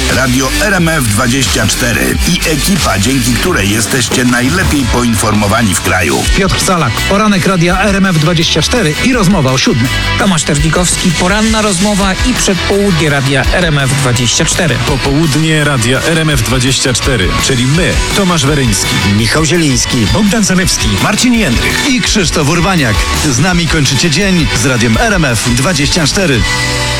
Radio RMF24 i ekipa, dzięki której jesteście najlepiej poinformowani w kraju. Piotr Salak, poranek Radia RMF24 i rozmowa o 7. Tomasz Terzbikowski, poranna rozmowa i przedpołudnie Radia RMF24. Popołudnie Radia RMF24, czyli my, Tomasz Weryński, Michał Zieliński, Bogdan Zalewski, Marcin Jędrych. i Krzysztof Urbaniak. Z nami kończycie dzień z Radiem RMF24.